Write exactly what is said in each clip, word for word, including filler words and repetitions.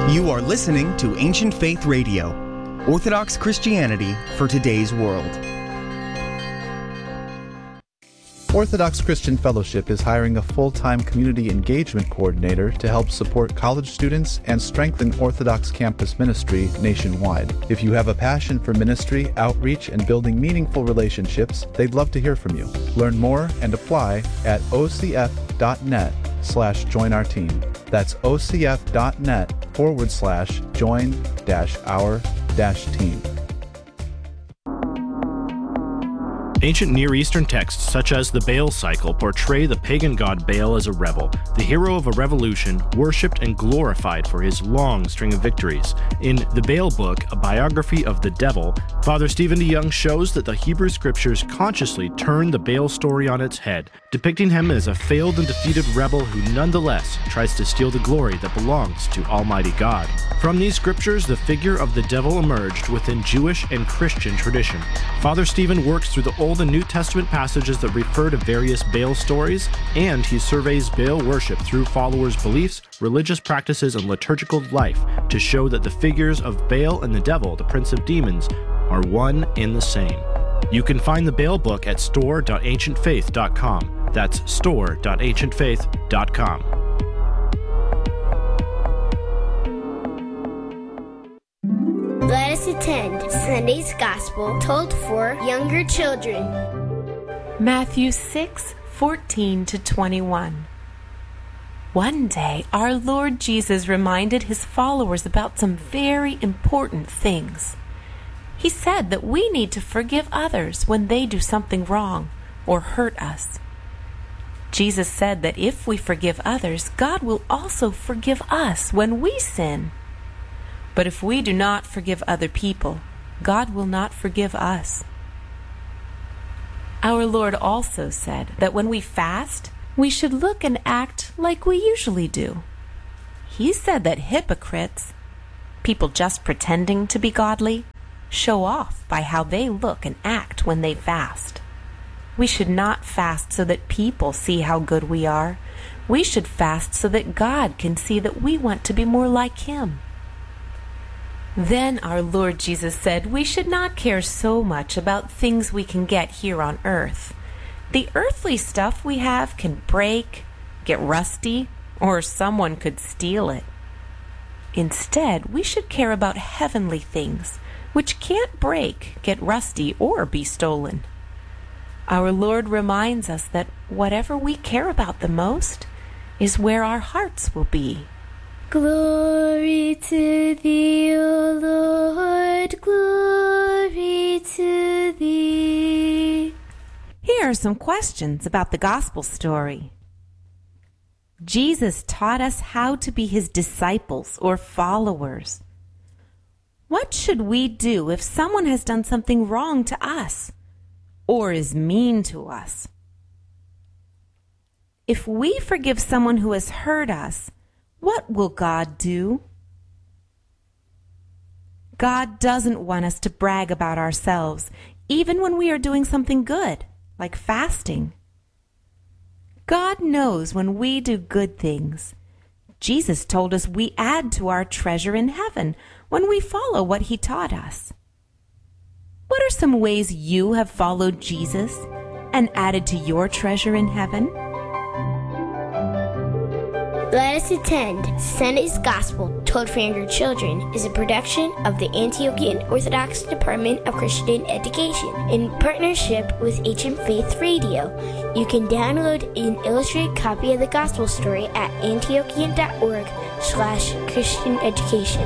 You are listening to Ancient Faith Radio, Orthodox Christianity for today's world. Orthodox Christian Fellowship is hiring a full-time community engagement coordinator to help support college students and strengthen Orthodox campus ministry nationwide. If you have a passion for ministry, outreach, and building meaningful relationships, they'd love to hear from you. Learn more and apply at ocf.net slash join our team. That's ocf.net forward slash join dash our dash team. Ancient Near Eastern texts, such as the Baal cycle, portray the pagan god Baal as a rebel, the hero of a revolution, worshipped and glorified for his long string of victories. In the Baal book, a biography of the devil, Father Stephen DeYoung shows that the Hebrew scriptures consciously turn the Baal story on its head, depicting him as a failed and defeated rebel who nonetheless tries to steal the glory that belongs to Almighty God. From these scriptures, the figure of the devil emerged within Jewish and Christian tradition. Father Stephen works through the Old and New Testament passages that refer to various Baal stories, and he surveys Baal worship through followers' beliefs, religious practices, and liturgical life to show that the figures of Baal and the devil, the prince of demons, are one and the same. You can find the Baal book at store dot ancient faith dot com. That's store dot ancient faith dot com. Let us attend Sunday's Gospel told for younger children. Matthew six, fourteen to twenty-one. One day, our Lord Jesus reminded his followers about some very important things. He said that we need to forgive others when they do something wrong or hurt us. Jesus said that if we forgive others, God will also forgive us when we sin. But if we do not forgive other people, God will not forgive us. Our Lord also said that when we fast, we should look and act like we usually do. He said that hypocrites, people just pretending to be godly, show off by how they look and act when they fast. We should not fast so that people see how good we are. We should fast so that God can see that we want to be more like Him. Then our Lord Jesus said we should not care so much about things we can get here on earth. The earthly stuff we have can break, get rusty, or someone could steal it. Instead, we should care about heavenly things, which can't break, get rusty, or be stolen. Our Lord reminds us that whatever we care about the most is where our hearts will be. Glory to thee, O Lord, glory to thee. Here are some questions about the gospel story. Jesus taught us how to be his disciples or followers. What should we do if someone has done something wrong to us or is mean to us? If we forgive someone who has hurt us, what will God do? God doesn't want us to brag about ourselves, even when we are doing something good, like fasting. God knows when we do good things. Jesus told us we add to our treasure in heaven when we follow what he taught us. What are some ways you have followed Jesus and added to your treasure in heaven? Let us attend Sunday's Gospel told for younger children is a production of the Antiochian Orthodox Department of Christian Education in partnership with Ancient Faith Radio. You can download an illustrated copy of the Gospel story at antiochian.org slash Christian Education.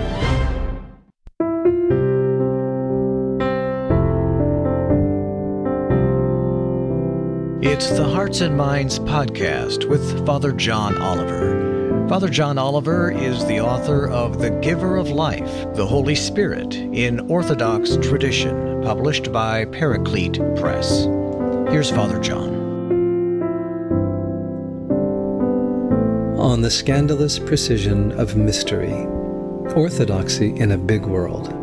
It's the Hearts and Minds podcast with Father John Oliver. Father John Oliver is the author of The Giver of Life, the Holy Spirit in Orthodox Tradition, published by Paraclete Press. Here's Father John. On the Scandalous Precision of Mystery, Orthodoxy in a Big World.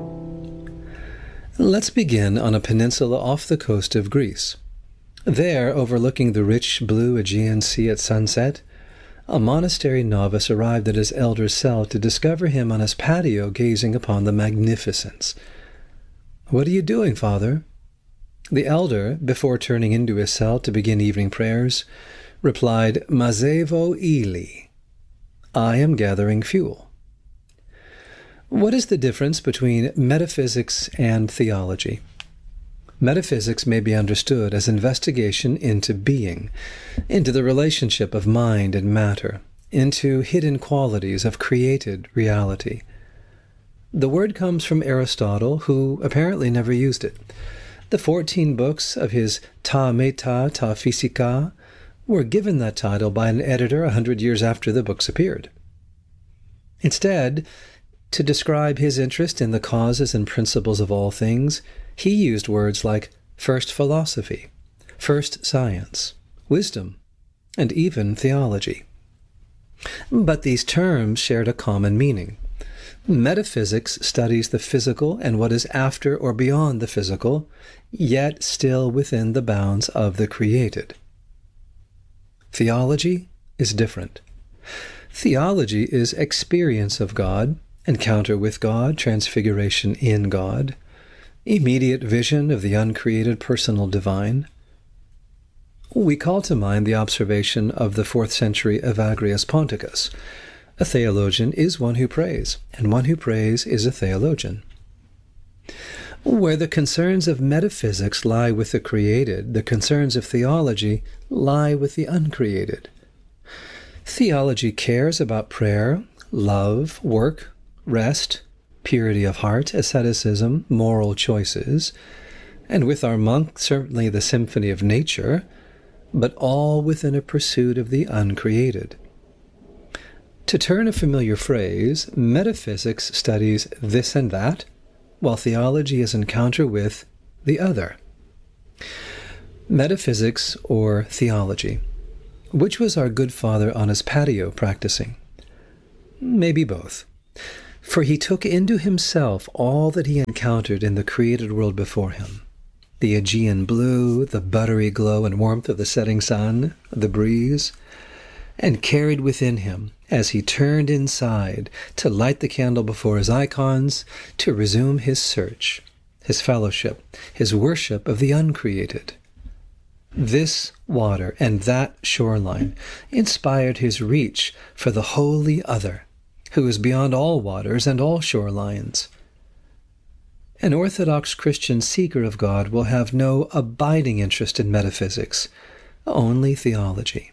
Let's begin on a peninsula off the coast of Greece. There, overlooking the rich blue Aegean Sea at sunset, A monastery novice arrived at his elder's cell to discover him on his patio gazing upon the magnificence. "What are you doing, Father?" The elder, before turning into his cell to begin evening prayers, replied, "Mazevo ili." I am gathering fuel. What is the difference between metaphysics and theology? Metaphysics may be understood as investigation into being, into the relationship of mind and matter, into hidden qualities of created reality. The word comes from Aristotle, who apparently never used it. The fourteen books of his Ta Meta Ta Physica were given that title by an editor a hundred years after the books appeared. Instead, to describe his interest in the causes and principles of all things, he used words like first philosophy, first science, wisdom, and even theology. But these terms shared a common meaning. Metaphysics studies the physical and what is after or beyond the physical, yet still within the bounds of the created. Theology is different. Theology is experience of God, encounter with God, transfiguration in God, immediate vision of the uncreated personal divine. We call to mind the observation of the fourth century Evagrius Ponticus. A theologian is one who prays, and one who prays is a theologian. Where the concerns of metaphysics lie with the created, the concerns of theology lie with the uncreated. Theology cares about prayer, love, work, rest, purity of heart, asceticism, moral choices, and with our monk, certainly the symphony of nature, but all within a pursuit of the uncreated. To turn a familiar phrase, metaphysics studies this and that, while theology is encounter with the other. Metaphysics or theology. Which was our good father on his patio practicing? Maybe both. For he took into himself all that he encountered in the created world before him. The Aegean blue, the buttery glow and warmth of the setting sun, the breeze, and carried within him, as he turned inside to light the candle before his icons, to resume his search, his fellowship, his worship of the uncreated. This water and that shoreline inspired his reach for the holy other, who is beyond all waters and all shorelines. An Orthodox Christian seeker of God will have no abiding interest in metaphysics, only theology.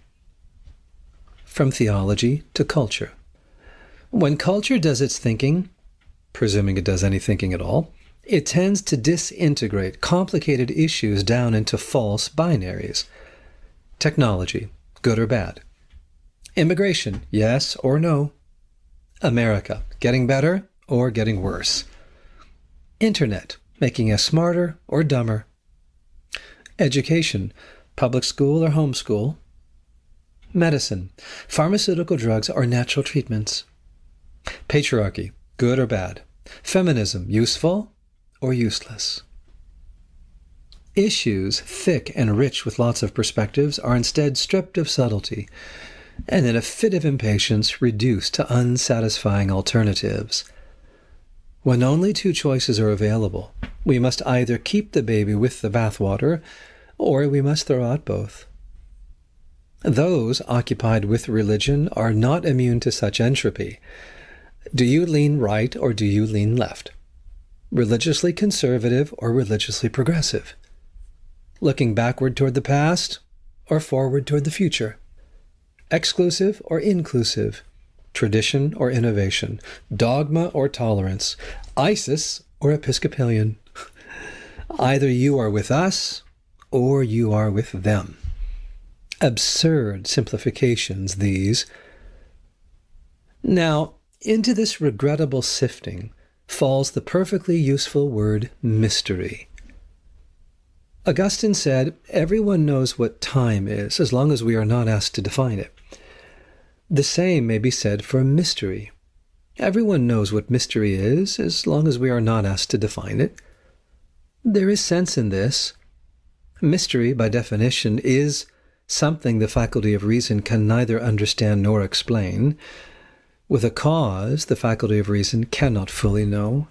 From theology to culture. When culture does its thinking, presuming it does any thinking at all, it tends to disintegrate complicated issues down into false binaries. Technology, good or bad. Immigration, yes or no. America, getting better or getting worse. Internet, making us smarter or dumber. Education, public school or homeschool. Medicine, pharmaceutical drugs or natural treatments. Patriarchy, good or bad. Feminism, useful or useless. Issues, thick and rich with lots of perspectives, are instead stripped of subtlety, and in a fit of impatience reduced to unsatisfying alternatives. When only two choices are available, we must either keep the baby with the bathwater, or we must throw out both. Those occupied with religion are not immune to such entropy. Do you lean right or do you lean left? Religiously conservative or religiously progressive? Looking backward toward the past or forward toward the future? Exclusive or inclusive? Tradition or innovation? Dogma or tolerance? ISIS or Episcopalian? Either you are with us or you are with them. Absurd simplifications, these. Now, into this regrettable sifting falls the perfectly useful word mystery. Augustine said, everyone knows what time is, as long as we are not asked to define it. The same may be said for mystery. Everyone knows what mystery is, as long as we are not asked to define it. There is sense in this. Mystery, by definition, is something the faculty of reason can neither understand nor explain, with a cause the faculty of reason cannot fully know.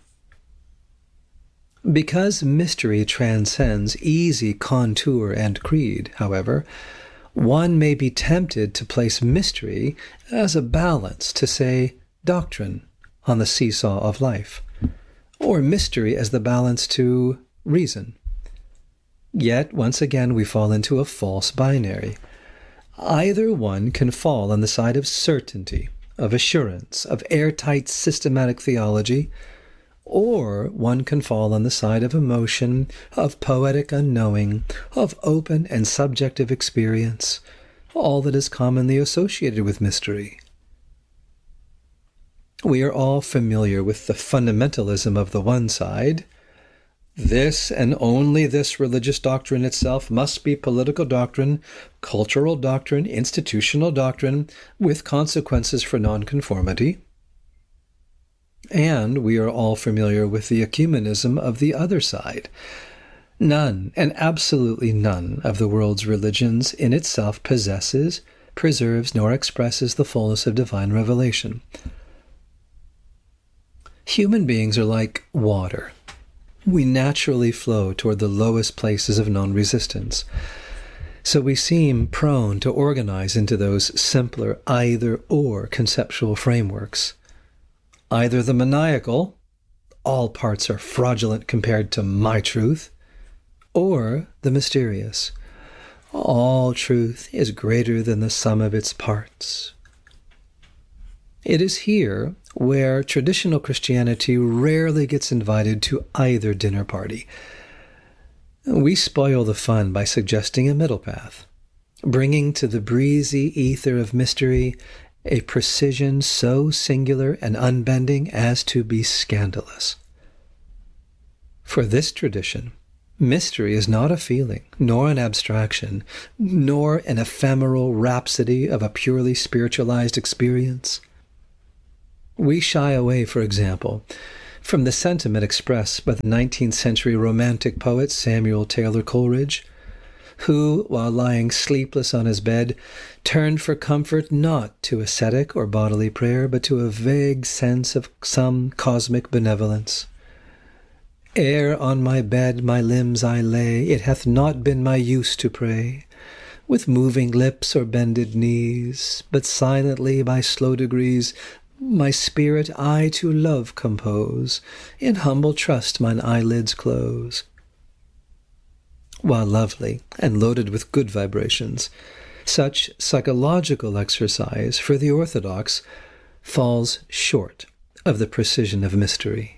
Because mystery transcends easy contour and creed, however, one may be tempted to place mystery as a balance to, say, doctrine on the seesaw of life, or mystery as the balance to reason. Yet, once again, we fall into a false binary. Either one can fall on the side of certainty, of assurance, of airtight systematic theology, or one can fall on the side of emotion, of poetic unknowing, of open and subjective experience, all that is commonly associated with mystery. We are all familiar with the fundamentalism of the one side. This and only this religious doctrine itself must be political doctrine, cultural doctrine, institutional doctrine, with consequences for nonconformity. And we are all familiar with the ecumenism of the other side. None, and absolutely none, of the world's religions in itself possesses, preserves, nor expresses the fullness of divine revelation. Human beings are like water. We naturally flow toward the lowest places of non-resistance. So we seem prone to organize into those simpler either-or conceptual frameworks. Either the maniacal, all parts are fraudulent compared to my truth, or the mysterious, all truth is greater than the sum of its parts. It is here where traditional Christianity rarely gets invited to either dinner party. We spoil the fun by suggesting a middle path, bringing to the breezy ether of mystery a precision so singular and unbending as to be scandalous. For this tradition, mystery is not a feeling, nor an abstraction, nor an ephemeral rhapsody of a purely spiritualized experience. We shy away, for example, from the sentiment expressed by the nineteenth century Romantic poet Samuel Taylor Coleridge, who, while lying sleepless on his bed, turned for comfort not to ascetic or bodily prayer, but to a vague sense of some cosmic benevolence. Ere on my bed my limbs I lay, it hath not been my use to pray, with moving lips or bended knees, but silently by slow degrees my spirit I to love compose, in humble trust mine eyelids close. While lovely and loaded with good vibrations, such psychological exercise for the Orthodox falls short of the precision of mystery.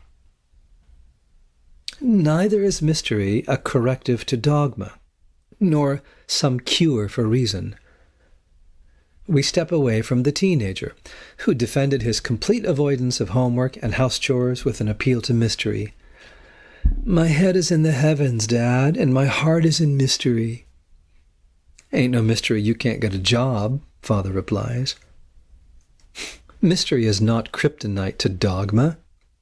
Neither is mystery a corrective to dogma, nor some cure for reason. We step away from the teenager who defended his complete avoidance of homework and house chores with an appeal to mystery. My head is in the heavens, Dad, and my heart is in mystery. Ain't no mystery you can't get a job, Father replies. Mystery is not kryptonite to dogma,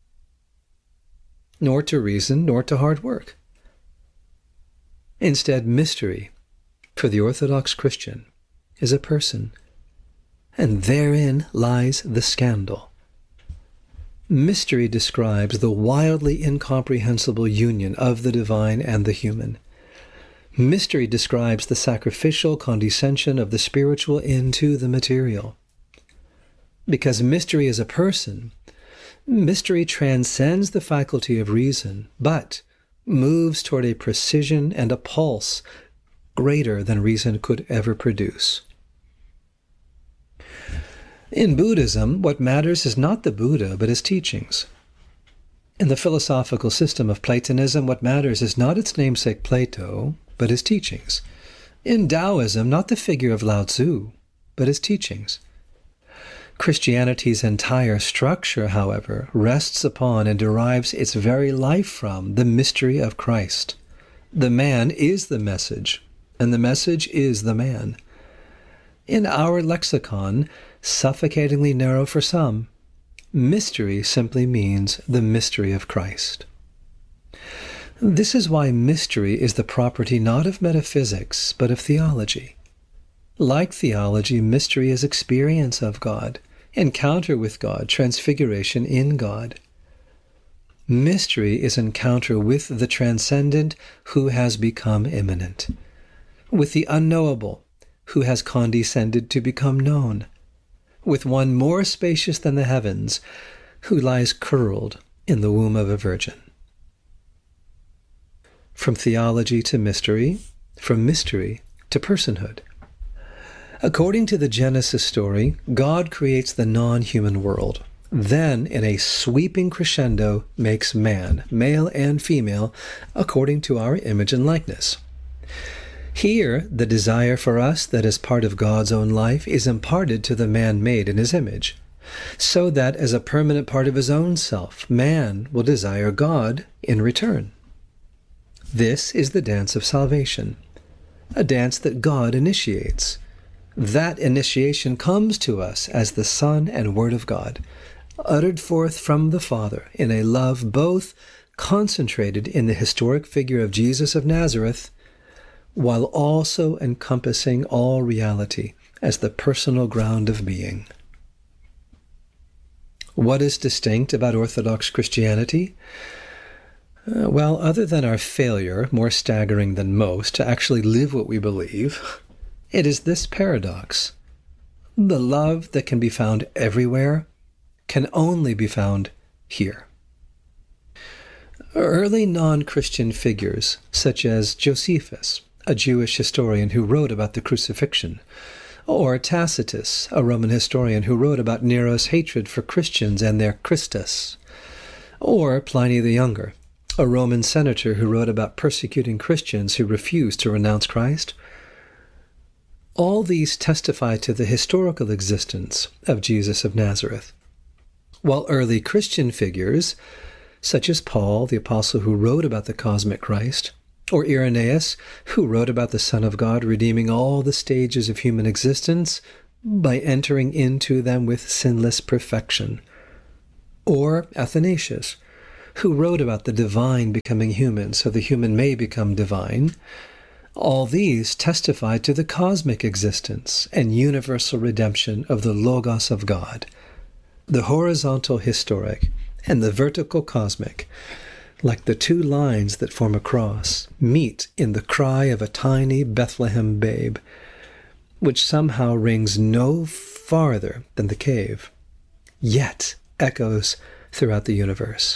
nor to reason, nor to hard work. Instead, mystery, for the Orthodox Christian, is a person, and therein lies the scandal. Mystery describes the wildly incomprehensible union of the divine and the human. Mystery describes the sacrificial condescension of the spiritual into the material. Because mystery is a person, mystery transcends the faculty of reason, but moves toward a precision and a pulse greater than reason could ever produce. In Buddhism, what matters is not the Buddha, but his teachings. In the philosophical system of Platonism, what matters is not its namesake Plato, but his teachings. In Taoism, not the figure of Lao Tzu, but his teachings. Christianity's entire structure, however, rests upon and derives its very life from the mystery of Christ. The man is the message, and the message is the man. In our lexicon, suffocatingly narrow for some, mystery simply means the mystery of Christ. This is why mystery is the property not of metaphysics, but of theology. Like theology, mystery is experience of God, encounter with God, transfiguration in God. Mystery is encounter with the transcendent who has become immanent, with the unknowable who has condescended to become known, with one more spacious than the heavens who lies curled in the womb of a virgin. From theology to mystery, from mystery to personhood. According to the Genesis story, God creates the non-human world, then in a sweeping crescendo makes man, male and female, according to our image and likeness. Here, the desire for us that is part of God's own life is imparted to the man made in his image, so that as a permanent part of his own self, man will desire God in return. This is the dance of salvation, a dance that God initiates. That initiation comes to us as the Son and Word of God, uttered forth from the Father in a love both concentrated in the historic figure of Jesus of Nazareth, while also encompassing all reality as the personal ground of being. What is distinct about Orthodox Christianity? Uh, well, other than our failure, more staggering than most, to actually live what we believe, it is this paradox. The love that can be found everywhere can only be found here. Early non-Christian figures, such as Josephus, a Jewish historian who wrote about the crucifixion, or Tacitus, a Roman historian who wrote about Nero's hatred for Christians and their Christus, or Pliny the Younger, a Roman senator who wrote about persecuting Christians who refused to renounce Christ. All these testify to the historical existence of Jesus of Nazareth, while early Christian figures, such as Paul, the apostle who wrote about the cosmic Christ, or Irenaeus, who wrote about the Son of God redeeming all the stages of human existence by entering into them with sinless perfection, or Athanasius, who wrote about the divine becoming human so the human may become divine. All these testify to the cosmic existence and universal redemption of the Logos of God, the horizontal historic and the vertical cosmic, like the two lines that form a cross, meet in the cry of a tiny Bethlehem babe, which somehow rings no farther than the cave, yet echoes throughout the universe.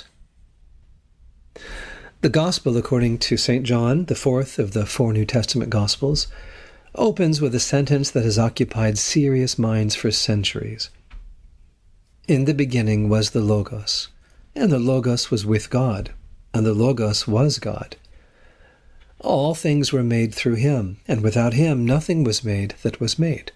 The Gospel, according to Saint John, the fourth of the four New Testament Gospels, opens with a sentence that has occupied serious minds for centuries. In the beginning was the Logos, and the Logos was with God, and the Logos was God. All things were made through him, and without him nothing was made that was made.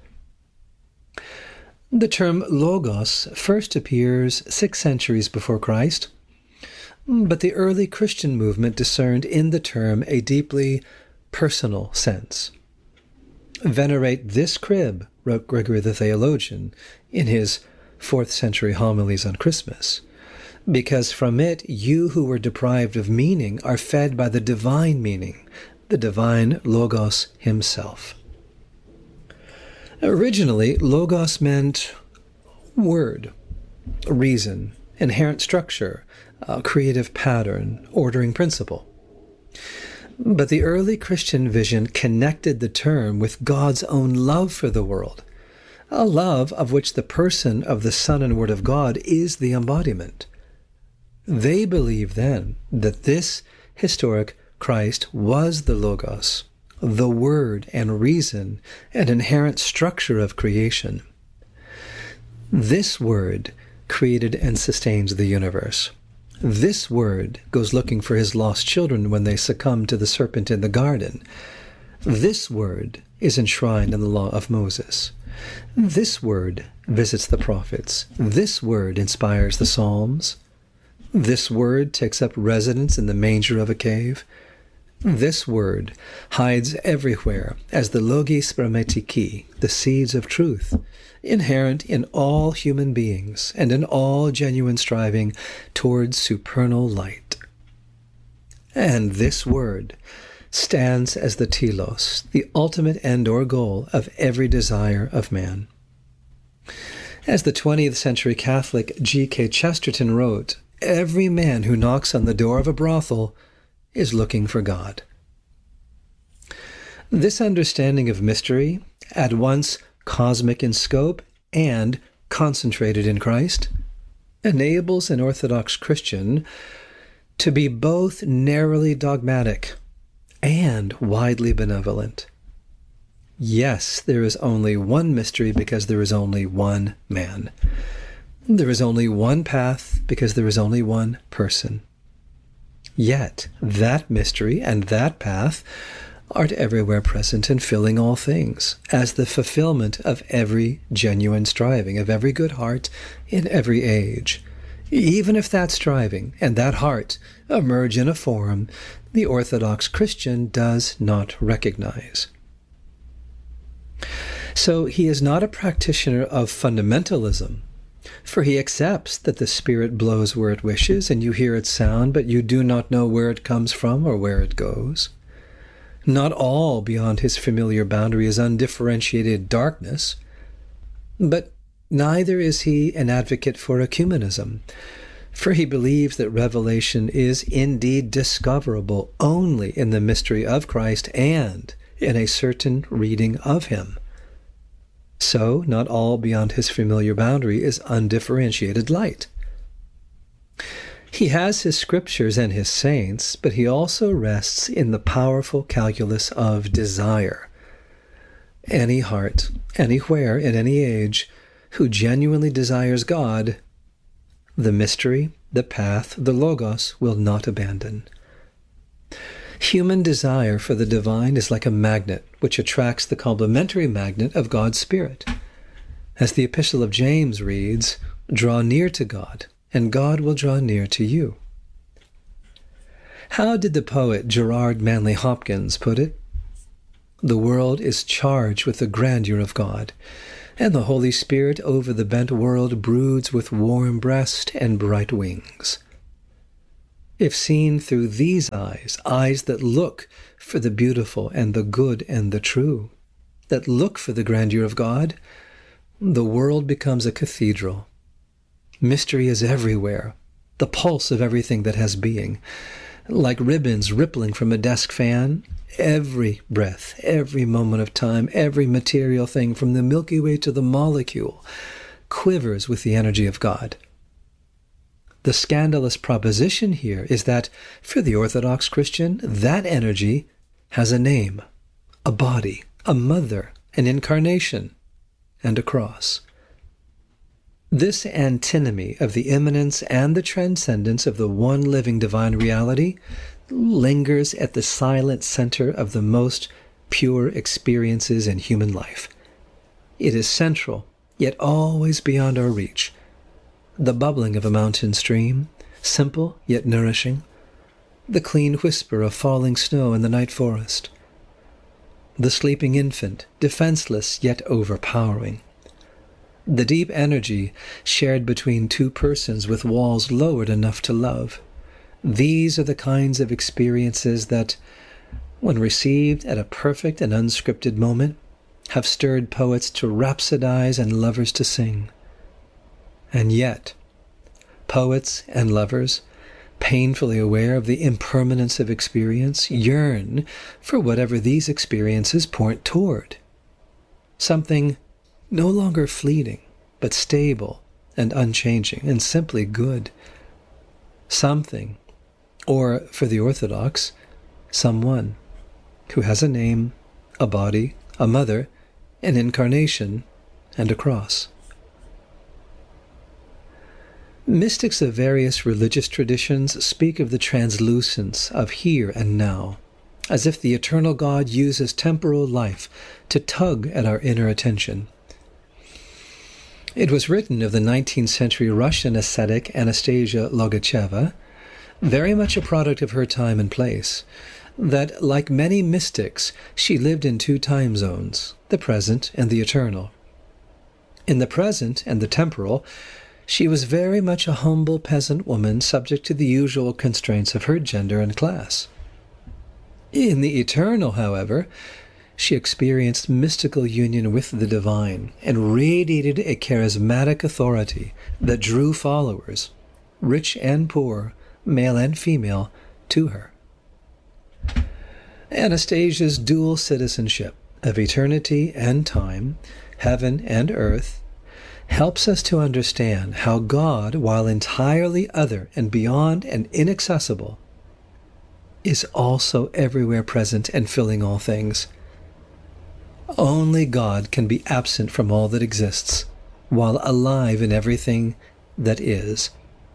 The term Logos first appears six centuries before Christ, but the early Christian movement discerned in the term a deeply personal sense. Venerate this crib, wrote Gregory the Theologian in his fourth century homilies on Christmas, because from it you who were deprived of meaning are fed by the divine meaning, the divine Logos himself. Originally, Logos meant word, reason, inherent structure, a creative pattern, ordering principle. But the early Christian vision connected the term with God's own love for the world, a love of which the person of the Son and Word of God is the embodiment. They believed then that this historic Christ was the Logos, the word and reason and inherent structure of creation. This word created and sustains the universe. This word goes looking for his lost children when they succumb to the serpent in the garden. This word is enshrined in the law of Moses. This word visits the prophets. This word inspires the Psalms. This word takes up residence in the manger of a cave. This word hides everywhere as the logis prametiki, the seeds of truth, inherent in all human beings and in all genuine striving towards supernal light. And this word stands as the telos, the ultimate end or goal of every desire of man. As the twentieth century Catholic G K Chesterton wrote, every man who knocks on the door of a brothel is looking for God. This understanding of mystery, at once cosmic in scope and concentrated in Christ, enables an Orthodox Christian to be both narrowly dogmatic and widely benevolent. Yes, there is only one mystery because there is only one man. There is only one path because there is only one person. Yet, that mystery and that path are everywhere present and filling all things, as the fulfillment of every genuine striving, of every good heart in every age. Even if that striving and that heart emerge in a form the Orthodox Christian does not recognize. So he is not a practitioner of fundamentalism, for he accepts that the Spirit blows where it wishes, and you hear its sound, but you do not know where it comes from or where it goes. Not all beyond his familiar boundary is undifferentiated darkness, but neither is he an advocate for ecumenism, for he believes that revelation is indeed discoverable only in the mystery of Christ and in a certain reading of him. So, not all beyond his familiar boundary is undifferentiated light. He has his scriptures and his saints, but he also rests in the powerful calculus of desire. Any heart, anywhere, in any age, who genuinely desires God, the mystery, the path, the logos will not abandon. Human desire for the divine is like a magnet which attracts the complementary magnet of God's Spirit. As the Epistle of James reads, "Draw near to God, and God will draw near to you." How did the poet Gerard Manley Hopkins put it? The world is charged with the grandeur of God, and the Holy Spirit over the bent world broods with warm breast and bright wings. If seen through these eyes, eyes that look for the beautiful and the good and the true, that look for the grandeur of God, the world becomes a cathedral. Mystery is everywhere, the pulse of everything that has being. Like ribbons rippling from a desk fan, every breath, every moment of time, every material thing from the Milky Way to the molecule quivers with the energy of God. The scandalous proposition here is that, for the Orthodox Christian, that energy has a name, a body, a mother, an incarnation, and a cross. This antinomy of the immanence and the transcendence of the one living divine reality lingers at the silent center of the most pure experiences in human life. It is central, yet always beyond our reach. The bubbling of a mountain stream, simple yet nourishing. The clean whisper of falling snow in the night forest. The sleeping infant, defenseless yet overpowering. The deep energy shared between two persons with walls lowered enough to love. These are the kinds of experiences that, when received at a perfect and unscripted moment, have stirred poets to rhapsodize and lovers to sing. And yet, poets and lovers, painfully aware of the impermanence of experience, yearn for whatever these experiences point toward. Something no longer fleeting, but stable and unchanging and simply good. Something, or for the Orthodox, someone, who has a name, a body, a mother, an incarnation, and a cross. Mystics of various religious traditions speak of the translucence of here and now, as if the eternal God uses temporal life to tug at our inner attention. It was written of the nineteenth century Russian ascetic Anastasia Logacheva, very much a product of her time and place, that, like many mystics, she lived in two time zones, the present and the eternal. In the present and the temporal, she was very much a humble peasant woman subject to the usual constraints of her gender and class. In the eternal, however, she experienced mystical union with the divine and radiated a charismatic authority that drew followers, rich and poor, male and female, to her. Anastasia's dual citizenship of eternity and time, heaven and earth, helps us to understand how God, while entirely other and beyond and inaccessible, is also everywhere present and filling all things. Only God can be absent from all that exists, while alive in everything that is.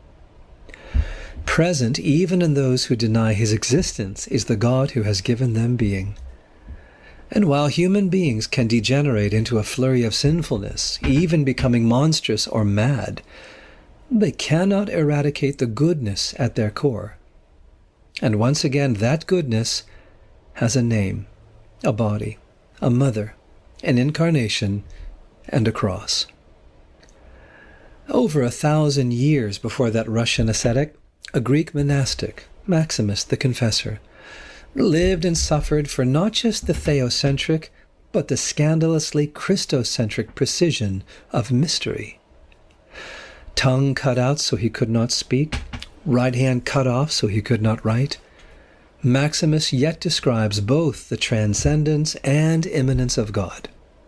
Present even in those who deny his existence is the God who has given them being. And while human beings can degenerate into a flurry of sinfulness, even becoming monstrous or mad, they cannot eradicate the goodness at their core. And once again, that goodness has a name, a body, a mother, an incarnation, and a cross. Over a thousand years before that Russian ascetic, a Greek monastic, Maximus the Confessor, lived and suffered for not just the theocentric, but the scandalously Christocentric precision of mystery. Tongue cut out so he could not speak, right hand cut off so he could not write, Maximus yet describes both the transcendence and immanence of God.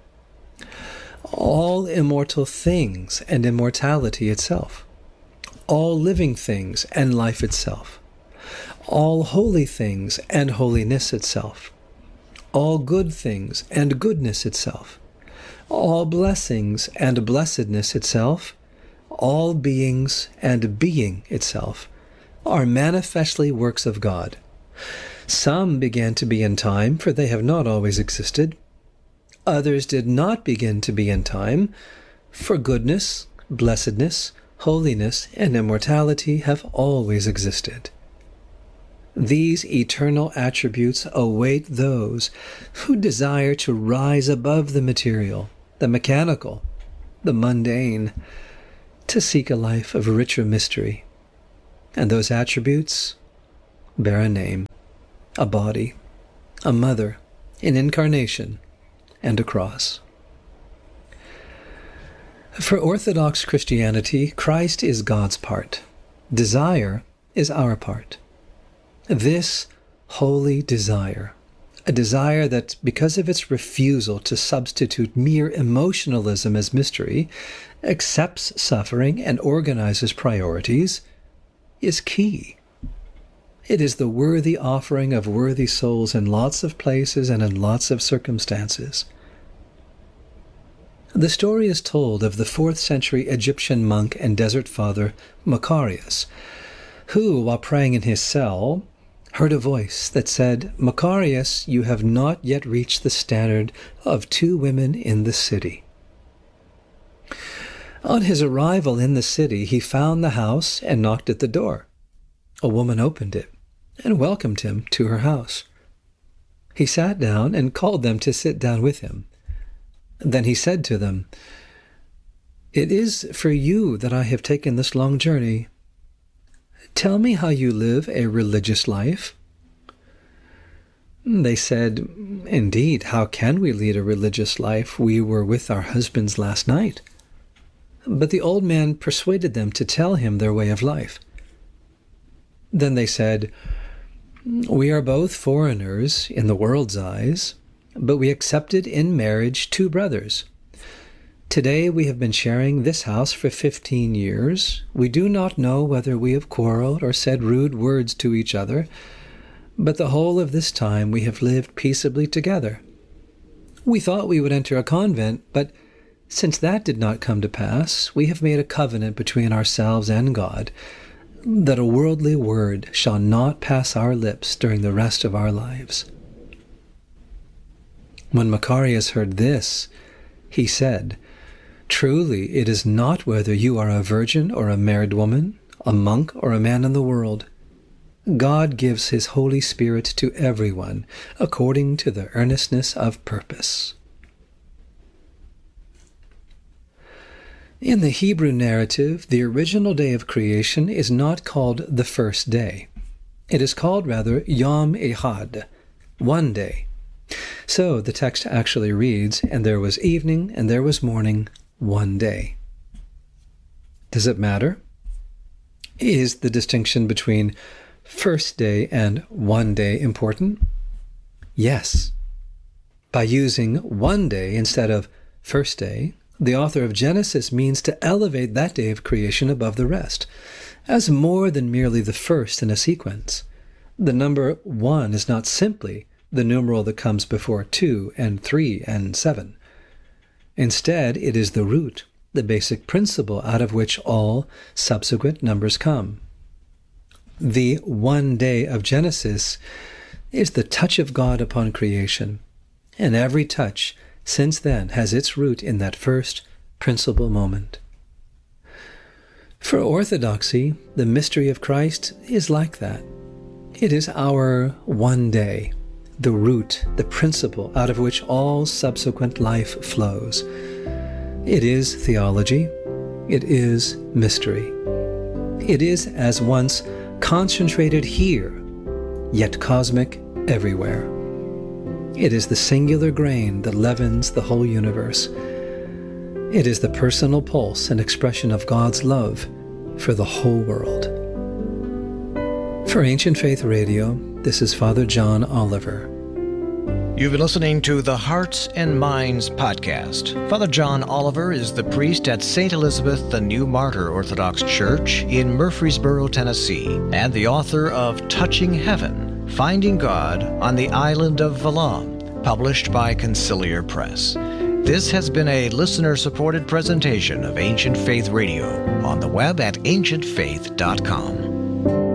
All immortal things and immortality itself, all living things and life itself, all holy things and holiness itself, all good things and goodness itself, all blessings and blessedness itself, all beings and being itself, are manifestly works of God. Some began to be in time, for they have not always existed. Others did not begin to be in time, for goodness, blessedness, holiness, and immortality have always existed. These eternal attributes await those who desire to rise above the material, the mechanical, the mundane, to seek a life of richer mystery. And those attributes bear a name, a body, a mother, an incarnation, and a cross. For Orthodox Christianity, Christ is God's part. Desire is our part. This holy desire, a desire that, because of its refusal to substitute mere emotionalism as mystery, accepts suffering and organizes priorities, is key. It is the worthy offering of worthy souls in lots of places and in lots of circumstances. The story is told of the fourth century Egyptian monk and desert father Macarius, who, while praying in his cell, heard a voice that said, "Macarius, you have not yet reached the standard of two women in the city." On his arrival in the city, he found the house and knocked at the door. A woman opened it and welcomed him to her house. He sat down and called them to sit down with him. Then he said to them, "It is for you that I have taken this long journey. Tell me how you live a religious life." They said, "Indeed, how can we lead a religious life? We were with our husbands last night." But the old man persuaded them to tell him their way of life. Then they said, "We are both foreigners in the world's eyes, but we accepted in marriage two brothers. Today we have been sharing this house for fifteen years. We do not know whether we have quarreled or said rude words to each other, but the whole of this time we have lived peaceably together. We thought we would enter a convent, but since that did not come to pass, we have made a covenant between ourselves and God, that a worldly word shall not pass our lips during the rest of our lives." When Macarius heard this, he said, "Truly, it is not whether you are a virgin or a married woman, a monk or a man in the world. God gives his Holy Spirit to everyone according to the earnestness of purpose." In the Hebrew narrative, the original day of creation is not called the first day. It is called, rather, Yom Ehad, one day. So the text actually reads, and there was evening, and there was morning, one day. Does it matter? Is the distinction between first day and one day important? Yes. By using one day instead of first day, the author of Genesis means to elevate that day of creation above the rest, as more than merely the first in a sequence. The number one is not simply the numeral that comes before two and three and seven. Instead, it is the root, the basic principle out of which all subsequent numbers come. The one day of Genesis is the touch of God upon creation, and every touch since then has its root in that first principal moment. For orthodoxy, the mystery of Christ is like that. It is our one day, the root, the principle out of which all subsequent life flows. It is theology. It is mystery. It is as once concentrated here, yet cosmic everywhere. It is the singular grain that leavens the whole universe. It is the personal pulse and expression of God's love for the whole world. For Ancient Faith Radio, this is Father John Oliver. You've been listening to the Hearts and Minds podcast. Father John Oliver is the priest at Saint Elizabeth the New Martyr Orthodox Church in Murfreesboro, Tennessee, and the author of Touching Heaven, Finding God on the Island of Valum, published by Conciliar Press. This has been a listener-supported presentation of Ancient Faith Radio on the web at ancient faith dot com.